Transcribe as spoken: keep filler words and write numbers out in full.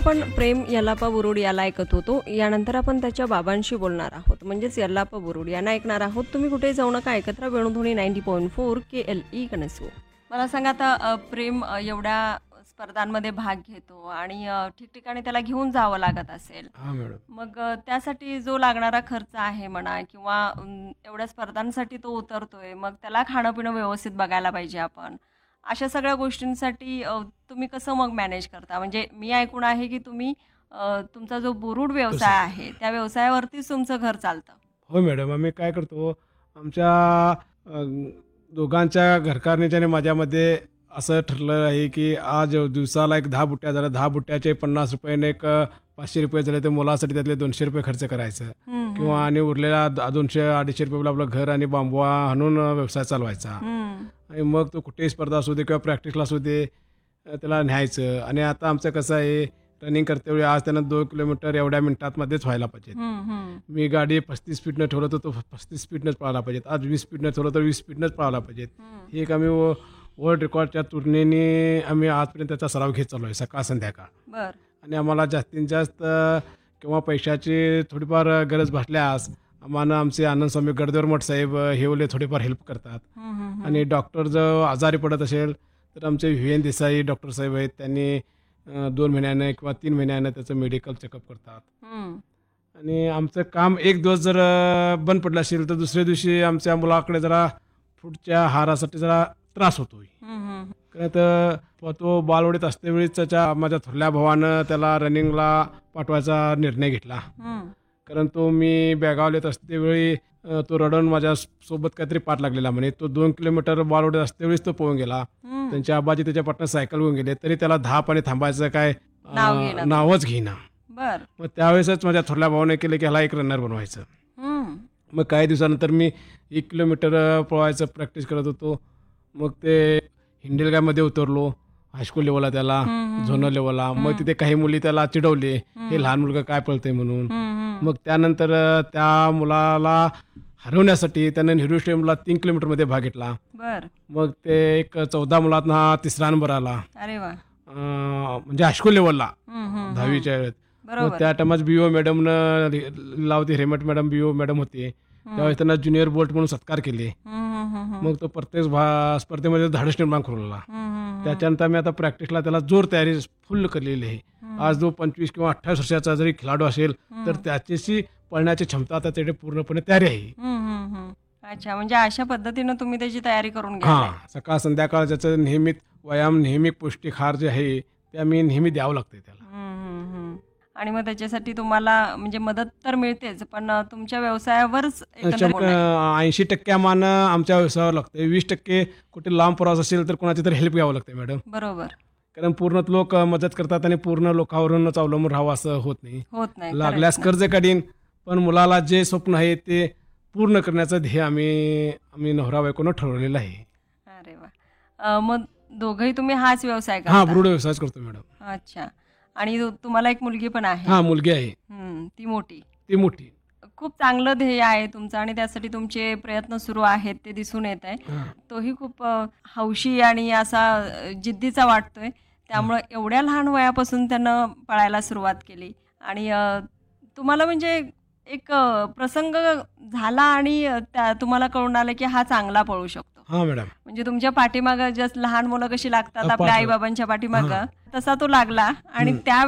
आपण प्रेम यल्लाप्पा बुरुड याला ऐकत होतो. यानंतर आपण त्याच्या बाबांशी बोलणार आहोत, म्हणजेच यल्लाप्पा बुरुड यांना ऐकणार आहोत. तुम्ही कुठे जाऊ नका, ऐकत राहा वेणुध्वनी नाईंटी पॉईंट फोर के एल ई कणसू. मला सांगा आता अ, प्रेम अ, एवढ्या स्पर्धांमध्ये भाग घेतो आणि अ, ठिकठिकाणी त्याला घेऊन जावं लागत असेल. हां मॅडम. मग अ, त्यासाठी जो लागणारा खर्च आहे म्हणा किंवा अम, एवढ्या स्पर्धांसाठी तो उतरतोय, मग त्याला खाणं पिणं व्यवस्थित बघायला पाहिजे आपण. अशा सगळ्या गोष्टींसाठी अ, तुम्ही कसं मग मॅनेज करता? म्हणजे मी ऐकून आहे की तुम्ही अ, तुमचा जो बुरुड व्यवसाय आहे त्या व्यवसायावरतीच तुमचं घर चालतं. हो मॅडम, आम्ही काय करतो, आमच्या अ, दोघांच्या घरकारणीच्या आणि माझ्यामध्ये असं ठरलं आहे की आज दिवसाला एक दहा बुट्ट्या झाल्या, दहा बुट्ट्याचे पन्नास रुपयाने एक अ, पाचशे रुपये झाले, तर मुलासाठी त्यातले दोनशे रुपये खर्च करायचं हं, किंवा हं. आणि उरलेला द- दोनशे अडीचशे रुपये आपलं घर आणि बांबवा आणून अ, व्यवसाय चालवायचा. हं. आणि मग तो कुठेही स्पर्धा असू दे किंवा प्रॅक्टिसला असू दे, अ, त्याला न्यायचं. आणि आता आमचं कसं आहे, रनिंग करते वेळी आज त्यांना दोन किलोमीटर एवढ्या मिनिटांमध्येच व्हायला पाहिजे. हं, हं. मी गाडी पस्तीस स्पीडनं ठेवलं तर तो पस्तीस स्पीडनंच पळायला पाहिजेत. आज वीस स्पीडनं ठेवलं तर वीस स्पीडनंच पळायला पाहिजेत. हं. ही एक आम्ही व- वर्ल्ड रेकॉर्डच्या तुलनेने आम्ही आजपर्यंत त्याचा सराव घेत चाललो आहे सकाळ संध्याकाळ. बर. आणि आम्हाला जास्तीत जास्त अ, किंवा पैशाची थोडीफार गरज भासल्यास आम्हाला आमचे आनंद स्वामी गडदर मठ साहेब अ, हेवले थोडेफार हेल्प करतात. हं, हं, हं. आणि डॉक्टर जर आजारी पडत असेल तर आमचे व्ही एन देसाई डॉक्टर साहेब आहेत, त्यांनी अ, दोन महिन्यानं किंवा तीन महिन्यानं त्याचं मेडिकल चेकअप करतात. हं. आणि आमचं काम एक दिवस जर अ, बंद पडलं असेल तर दुसऱ्या दिवशी आमच्या मुलाकडे जरा पुढच्या हारासाठी जरा त्रास होतो. हं, हं. कारण तर तो बालवडीत असतेवेळीच त्याच्या माझ्या थोरल्या भावानं त्याला रनिंगला पाठवायचा निर्णय घेतला. हं. कारण तो मी बॅगावलेत असतेवेळी अ, तो रडून माझ्या सोबत काहीतरी पाठ लागलेला म्हणे. तो दोन किलोमीटर बालवडीत असतेवेळीच तो पळून गेला. हं. त्यांच्या आबाजी त्याच्या पाटणं सायकल घेऊन गेले, तरी त्याला दहा पाणी थांबायचं काय अ, नाव घेईना तो. नावच घेईना. बर. मग त्यावेळेसच माझ्या थोरल्या भावाने केलं की ह्याला एक रनर बनवायचं. हं. मग काही दिवसानंतर मी एक किलोमीटर अ, पळवायचं प्रॅक्टिस करत होतो. मग ते हिंडलगामध्ये उतरलो हायस्कूल लेवलला त्याला, हं, हं, झोनल लेवलला. मग हं. तिथे काही मुली त्याला चिडवले, हं. हे लहान मुलगा काय पळतंय म्हणून. हं, हं. मग त्यानंतर अ, त्या मुलाला हरवण्यासाठी त्यानं नेहरू स्टेडियमला तीन किलोमीटरमध्ये भाग घेतला. बर. मग ते एक चौदा मुलातनं हा तिसरा नंबर आला. अरे वा. अ, म्हणजे हायस्कूल लेवलला हं, हं, हं. दहावीच्या वेळेत. मग बरोबर. त्या टायमात बी ओ मॅडमनं लावते, Hammett madam B O madam होते. हं. त्यावेळेस त्यांना ज्युनियर बोल्ट म्हणून सत्कार केले. हं, हं, हं, हं. मग तो प्रत्येक भा स्पर्धेमध्ये धाडस निर्माण करू लागला. हं, हं, हं. त्याच्यानंतर मी आता प्रॅक्टिसला त्याला जोर तयारी फुल केलेली आहे. हं. आज जो पंचवीस किंवा अठ्ठावीस वर्षाचा जरी खेळाडू असेल हं. तर त्याच्याशी पळण्याची क्षमता आता त्याच्याकडे पूर्णपणे तयारी आहे. हं, हं, हं. अच्छा, म्हणजे अशा पद्धतीनं तुम्ही त्याची तयारी करून घ्या. हां, सकाळ संध्याकाळ ज्याचं नियमित व्यायाम, नेहमी पौष्टिक आहार जे आहे ते आम्ही नेहमी द्यावं लागते त्याला. आणि मग त्याच्यासाठी तुम्हाला म्हणजे मदत तर मिळतेच, पण अ, तुमच्या व्यवसायावरच एकंदर बोलणं आहे. ऐंशी टक्के आम्हाला आमच्या व्यवसायावर लागते. वीस टक्के कुठे लांब प्रवास असेल तर कोणाची तरी हेल्प घ्यावं लागते मॅडम. बरोबर. कारण पूर्ण लोक मदत करतात आणि पूर्ण लोकांवरूनच अवलंबून राहावं असं होत नाही. होत नाही. लागल्यास खरंच कर्ज काढीन, पण मुलाला जे स्वप्न आहे ते पूर्ण करण्याचं ध्येय आम्ही आम्ही नवरा बायकोनं ठरवलेलं आहे. ना. अरे वा. अ, मग दोघंही तुम्ही हाच व्यवसाय हां, करता? ब्रूड व्यवसायच करतो मॅडम. अच्छा. आणि तु- तुम्हाला एक मुलगी पण आहे? हां, मुलगी आहे, हं, ती मोठी. ती मोठी. खूप चांगलं ध्येय आहे तुमचं आणि त्यासाठी तुमचे प्रयत्न सुरू आहेत ते दिसून येत आहे. हां. तोही खूप अ, हौशी आणि असा अ, जिद्दीचा वाटतोय. त्यामुळं एवढ्या लहान वयापासून त्यानं पळायला सुरुवात केली आणि अ, तुम्हाला म्हणजे एक अ, प्रसंग झाला आणि अ, त्या तुम्हाला कळून आलं की हा चांगला पळू शकतो. हां मॅडम. म्हणजे तुमच्या पाठीमागं जस्ट लहान मुलं कशी लागतात अ, आपल्या पाठ- आईबाबांच्या पाठीमागं, हां. तसा तो लागला आणि हं. त्या